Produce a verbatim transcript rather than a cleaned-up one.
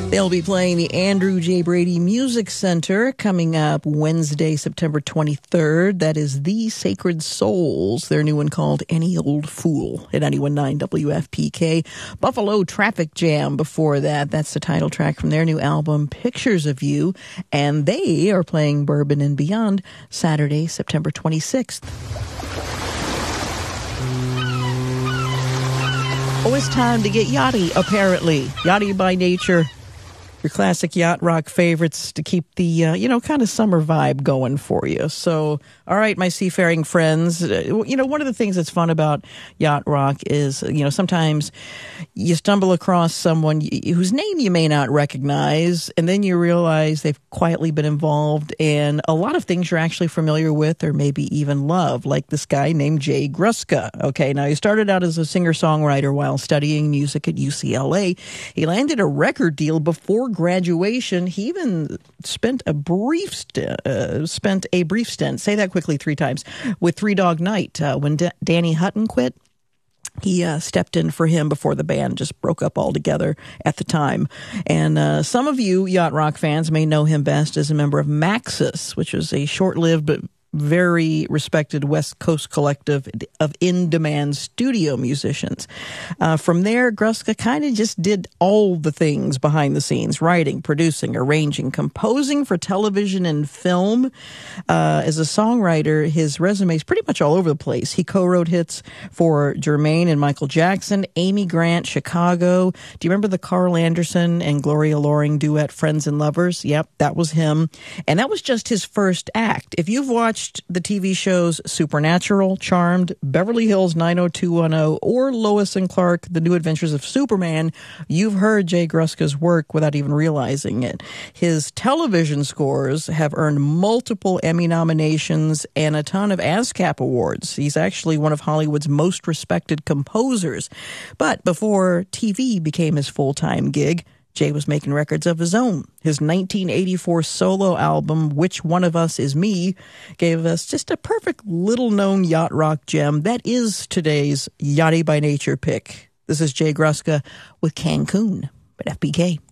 They'll be playing the Andrew J. Brady Music Center coming up Wednesday, September twenty-third. That is The Sacred Souls, their new one called Any Old Fool at ninety-one point nine W F P K. Buffalo Traffic Jam before that. That's the title track from their new album, Pictures of You. And they are playing Bourbon and Beyond Saturday, September twenty-sixth. Oh, it's time to get yachty, apparently. Yachty by nature. Your classic yacht rock favorites to keep the, uh, you know, kind of summer vibe going for you. So, all right, my seafaring friends, uh, you know, one of the things that's fun about yacht rock is, you know, sometimes you stumble across someone whose name you may not recognize, and then you realize they've quietly been involved in a lot of things you're actually familiar with or maybe even love, like this guy named Jay Gruska. Okay, now he started out as a singer-songwriter while studying music at U C L A. He landed a record deal before graduation. He even spent a brief st- uh, spent a brief stint. Say that quickly three times. With Three Dog Night, uh, when D- Danny Hutton quit, he uh, stepped in for him before the band just broke up altogether at the time. And uh, some of you yacht rock fans may know him best as a member of Maxis, which was a short-lived but very respected West Coast collective of in-demand studio musicians. Uh, from there, Gruska kind of just did all the things behind the scenes, writing, producing, arranging, composing for television and film. Uh, as a songwriter, his resume is pretty much all over the place. He co-wrote hits for Jermaine and Michael Jackson, Amy Grant, Chicago. Do you remember the Carl Anderson and Gloria Loring duet, Friends and Lovers? Yep, that was him. And that was just his first act. If you've watched the T V shows Supernatural, Charmed, Beverly Hills nine oh two one oh, or Lois and Clark, The New Adventures of Superman, you've heard Jay Gruska's work without even realizing it. His television scores have earned multiple Emmy nominations and a ton of ASCAP awards. He's actually one of Hollywood's most respected composers. But before T V became his full-time gig, Jay was making records of his own. His nineteen eighty-four solo album, Which One of Us Is Me, gave us just a perfect little-known yacht rock gem that is today's Yachty by Nature pick. This is Jay Gruska with Cancun at F P K.